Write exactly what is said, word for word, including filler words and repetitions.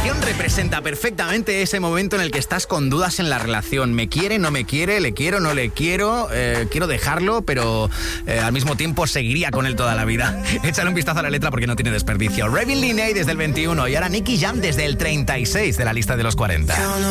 canción representa perfectamente ese momento en el que estás con dudas en la relación. ¿Me quiere, no me quiere? ¿Le quiero, no le quiero? Eh, quiero dejarlo, pero eh, al mismo tiempo seguiría con él toda la vida. Échale un vistazo a la letra porque no tiene desperdicio. Ravin Linney desde el veintiuno y ahora Nicky Jam desde el treinta y seis de la lista de los cuarenta.